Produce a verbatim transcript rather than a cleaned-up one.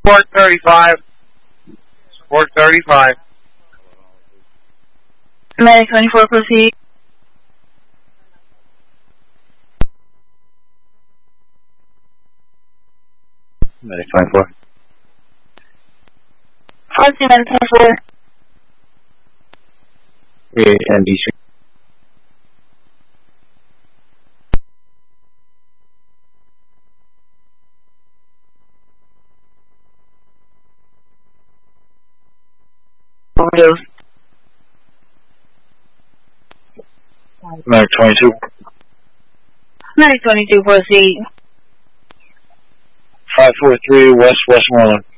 Support thirty-five. Support thirty-five. Medic twenty-four, proceed. Medic twenty-four. Foxy, Medic twenty-four. three N B C. Overdose. Medic twenty-two. Medic twenty-two, proceed. five four three West Westmoreland.